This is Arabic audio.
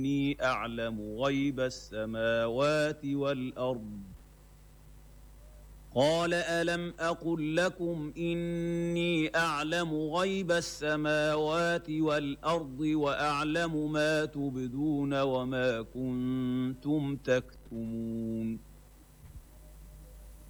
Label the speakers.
Speaker 1: إني أعلم غيب السماوات والأرض قال ألم أقل لكم إني أعلم غيب السماوات والأرض وأعلم ما تبدون وما كنتم تكتمون